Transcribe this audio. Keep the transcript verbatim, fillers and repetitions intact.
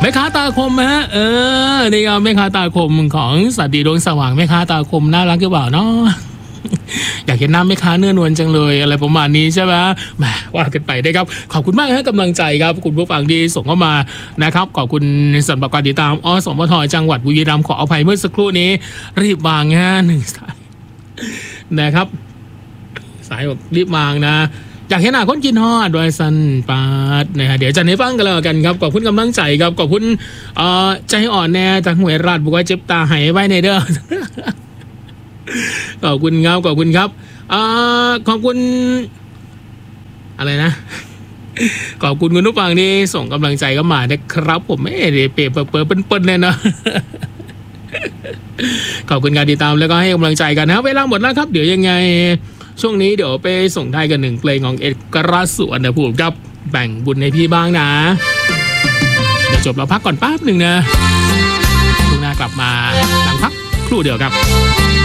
ม่ค้าตาคมฮะเออนี่ก็แม่ค้าตาคมของสัตว์ดีดวงสว่างแม่ค้าตาคมน่ารักหรือเปล่าเนาะอยากเห็นหน้าแม่ค้าเนื้อนวลจังเลยอะไรประมาณนี้ใช่ไหมแหมว่ากันไปได้ครับขอบคุณมากฮะกำลังใจครับคุณผู้ฟังที่ส่งเข้ามานะครับขอบคุณสำหรับการติดตามอสมทจังหวัดบุรีรัมย์ขออภัยเมื่อสักครู่นี้รีบวางฮะหนึ่งสายนะครับสายบอกรีบวางนะอยากเห็นหน้าคนกินฮอดด้วยซันปาดนะฮะเดี๋ยวจะให้ฟังกันแล้วกันครับขอบคุณกำลังใจครับขอบคุณเอ่อใจอ่อนแน่จากหวยราดบอกว่าเจ็บตาหายไว้ในเด้อขอบคุณครับขอบคุณครับอ่าขอบคุณอะไรนะขอบคุณคุณผู้ฟังที่ส่งกำลังใจเข้ามานะครับผมไม่ได้เปรียบเปิดเปิ้ลๆเลยนะขอบคุณการติดตามแล้วก็ให้กำลังใจกันนะเวลาหมดแล้วครับเดี๋ยวยังไงช่วงนี้เดี๋ยวไปส่งท้ายกันหนึ่งเพลงของเอ็ดกระสุวรรณภูมิครับแบ่งบุญให้พี่บ้างนะเดี๋ยวจบเราพักก่อนแป๊บหนึ่งนะช่วงหน้ากลับมาหลังพักครู่เดียวครับ